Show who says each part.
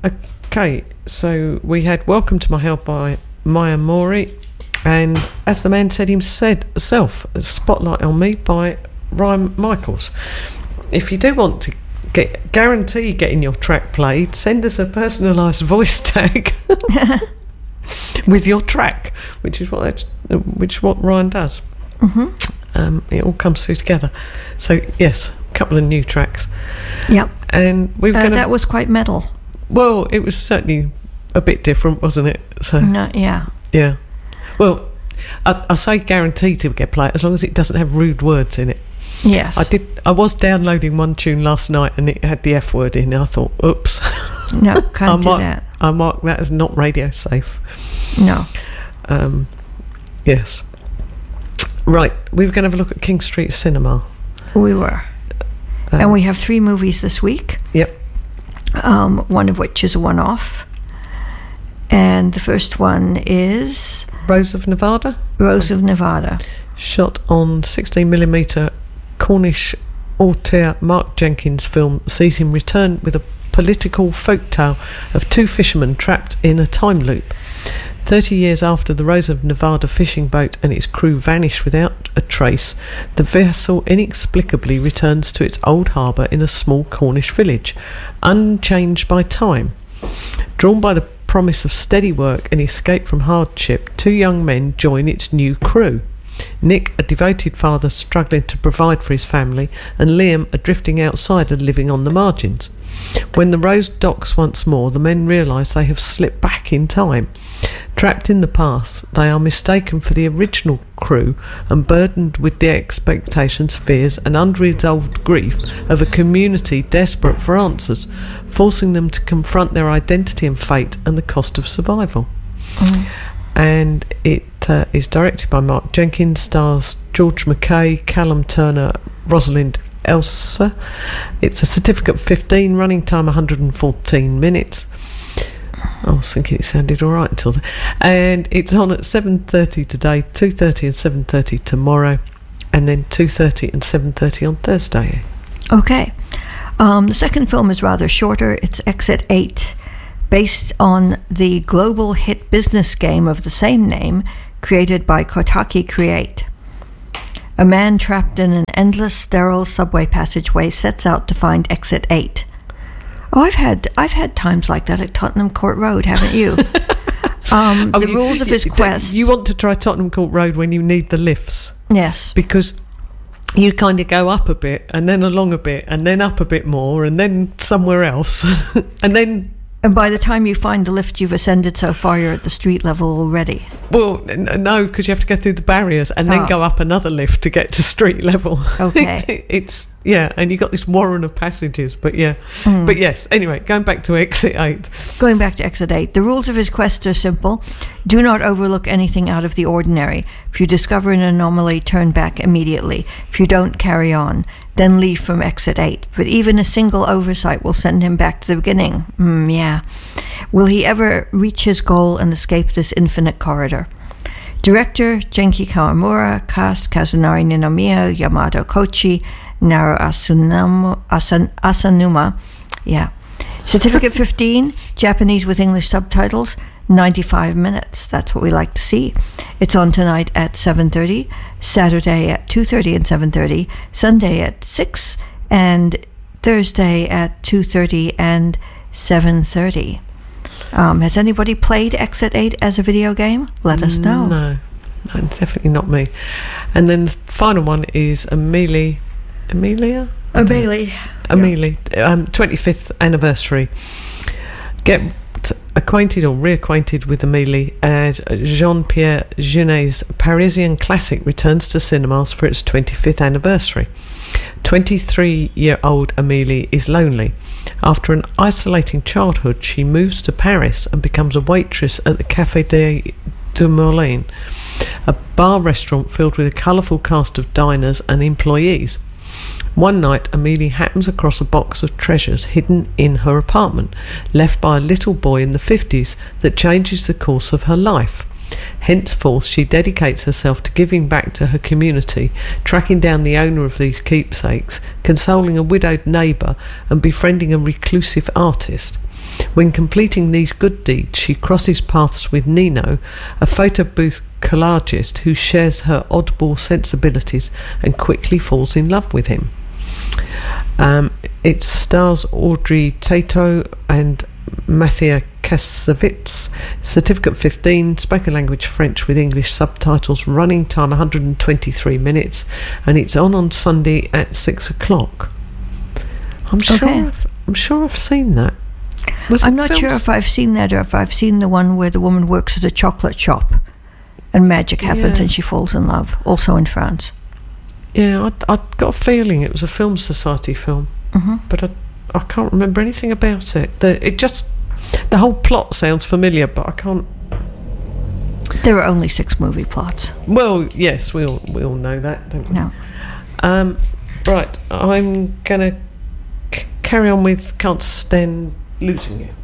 Speaker 1: Okay, so we had Welcome to My Hell by Maya Mori, and As the Man Said Himself, Spotlight on Me by Ryan Michaels. If you do want to guarantee getting your track played, send us a personalised voice tag with your track, which is what Ryan does. Mm-hmm. It all comes through together. So yes, a couple of new tracks.
Speaker 2: Yep.
Speaker 1: And
Speaker 2: that was quite metal.
Speaker 1: Well, it was certainly a bit different, wasn't it? So
Speaker 2: yeah.
Speaker 1: Well, I say guaranteed to get played as long as it doesn't have rude words in it.
Speaker 2: Yes.
Speaker 1: I was downloading one tune last night and it had the F word in. I thought, oops.
Speaker 2: No, can't do that.
Speaker 1: I mark that as not radio safe.
Speaker 2: No.
Speaker 1: Yes. Right, we were going to have a look at King Street Cinema.
Speaker 2: We were. And we have 3 movies this week.
Speaker 1: Yep.
Speaker 2: One of which is a one-off. And the first one is...
Speaker 1: Rose of Nevada?
Speaker 2: Rose of Nevada.
Speaker 1: Shot on 16mm Cornish auteur Mark Jenkins' film sees him return with a political folktale of 2 fishermen trapped in a time loop. 30 years after the Rose of Nevada fishing boat and its crew vanish without a trace, the vessel inexplicably returns to its old harbour in a small Cornish village, unchanged by time. Drawn by the promise of steady work and escape from hardship, 2 young men join its new crew. Nick, a devoted father struggling to provide for his family, and Liam, a drifting outsider living on the margins. When the Rose docks once more, the men realise they have slipped back in time. Trapped in the past, they are mistaken for the original crew and burdened with the expectations, fears and unresolved grief of a community desperate for answers, forcing them to confront their identity and fate and the cost of survival. And it is directed by Mark Jenkins, stars George McKay, Callum Turner, Rosalind Elsa. It's a certificate 15, running time 114 minutes. I was thinking it sounded all right until then. And it's on at 7:30 today, 2:30 and 7:30 tomorrow, and then 2:30 and 7:30 on Thursday.
Speaker 2: Okay. The second film is rather shorter. It's Exit 8, based on the global hit business game of the same name, created by Kotaku Create. A man trapped in an endless, sterile subway passageway sets out to find Exit 8. Oh, I've had times like that at Tottenham Court Road, haven't you? The rules of his quest.
Speaker 1: You want to try Tottenham Court Road when you need the lifts.
Speaker 2: Yes.
Speaker 1: Because you kind of go up a bit and then along a bit and then up a bit more and then somewhere else
Speaker 2: and by the time you find the lift, you've ascended so far you're at the street level already.
Speaker 1: Well, no, because you have to go through the barriers and then go up another lift to get to street level.
Speaker 2: Okay.
Speaker 1: And you got this warren of passages, but yeah. But yes, anyway, going back to Exit 8.
Speaker 2: Going back to Exit 8, the rules of his quest are simple. Do not overlook anything out of the ordinary. If you discover an anomaly, turn back immediately. If you don't, carry on. Then leave from Exit 8. But even a single oversight will send him back to the beginning. Yeah. Will he ever reach his goal and escape this infinite corridor? Director Genki Kawamura, cast Kazunari Ninomiya, Yamato Kochi, Naru Asanuma. Yeah. Certificate 15, Japanese with English subtitles, 95 minutes. That's what we like to see. It's on tonight at 7:30, Saturday at 2:30 and 7:30, Sunday at 6, and Thursday at 2:30 and 7:30. Has anybody played Exit 8 as a video game? Let us know.
Speaker 1: No, definitely not me. And then the final one is Amelie. 25th anniversary. Get acquainted or reacquainted with Amélie as Jean-Pierre Jeunet's Parisian classic returns to cinemas for its 25th anniversary. 23-year-old Amélie is lonely. After an isolating childhood, she moves to Paris and becomes a waitress at the Café des Deux Moulins, a bar restaurant filled with a colourful cast of diners and employees. One night, Amélie happens across a box of treasures hidden in her apartment, left by a little boy in the 50s, that changes the course of her life. Henceforth, she dedicates herself to giving back to her community, tracking down the owner of these keepsakes, consoling a widowed neighbour, and befriending a reclusive artist. When completing these good deeds, she crosses paths with Nino, a photo booth collagist who shares her oddball sensibilities and quickly falls in love with him. It stars Audrey Tautou and Mathia Kassovitz. Certificate 15, spoken language French with English subtitles, running time 123 minutes, and it's on Sunday at 6 o'clock. I'm sure I've seen that.
Speaker 2: I'm not sure if I've seen that or if I've seen the one where the woman works at a chocolate shop and magic happens and she falls in love, also in France.
Speaker 1: Yeah, I got a feeling it was a Film Society film, but I can't remember anything about it. The whole plot sounds familiar, but I can't.
Speaker 2: There are only 6 movie plots.
Speaker 1: Well, yes, we all know that, don't we?
Speaker 2: No.
Speaker 1: Right, I'm gonna carry on with Can't Stand Losing You.